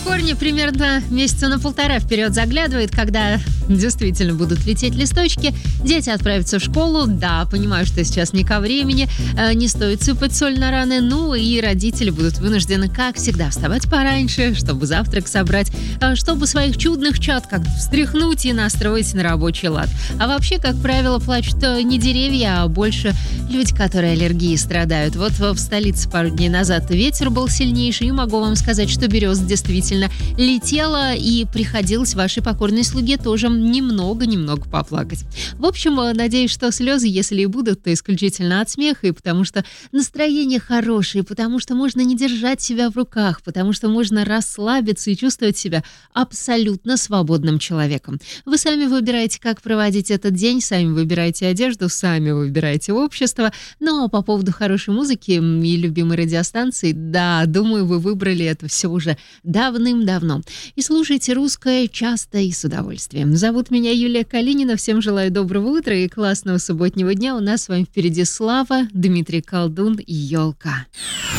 Корни примерно месяца на 1,5 вперед заглядывает, когда действительно будут лететь листочки. Дети отправятся в школу. Да, понимаю, что сейчас не ко времени. Не стоит сыпать соль на раны. Ну и родители будут вынуждены, как всегда, вставать пораньше, чтобы завтрак собрать, чтобы своих чудных чад как-то встряхнуть и настроить на рабочий лад. А вообще, как правило, плачут не деревья, а больше люди, которые аллергией страдают. Вот в столице пару дней назад ветер был сильнейший, и могу вам сказать, что берез действительно летела, и приходилось вашей покорной слуге тоже немного поплакать. В общем, надеюсь, что слезы, если и будут, то исключительно от смеха, и потому что настроение хорошее, потому что можно не держать себя в руках, потому что можно расслабиться и чувствовать себя абсолютно свободным человеком. Вы сами выбираете, как проводить этот день, сами выбираете одежду, сами выбираете общество. Но по поводу хорошей музыки и любимой радиостанции, да, думаю, вы выбрали это все уже давным-давно. И слушайте русское часто и с удовольствием. Зовут меня Юлия Калинина. Всем желаю доброго утра и классного субботнего дня. У нас с вами впереди Слава, Дмитрий Колдун и Ёлка.